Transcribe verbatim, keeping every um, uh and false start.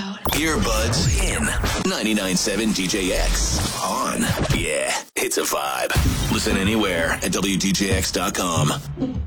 loud. Earbuds in. ninety-nine point seven D J X. On. Yeah, it's a vibe. Listen anywhere at W D J X dot com.